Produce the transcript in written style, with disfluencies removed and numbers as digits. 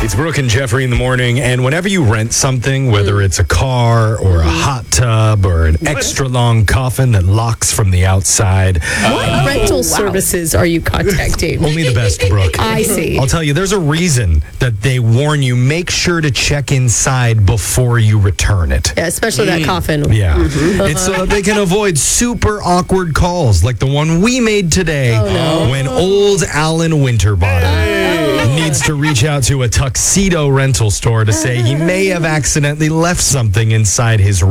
It's Brooke and Jeffrey in the morning, and whenever you rent something, whether it's a car or a hot tub or an extra long coffin that locks from the outside. What rental services are you contacting? Only the best, Brooke. I see. I'll tell you, there's a reason that they warn you, make sure to check inside before you return it. Yeah, especially that coffin. Yeah. It's so that they can avoid super awkward calls like the one we made today when old Alan Winterbottom needs to reach out to a tuxedo rental store to say he may have accidentally left something inside his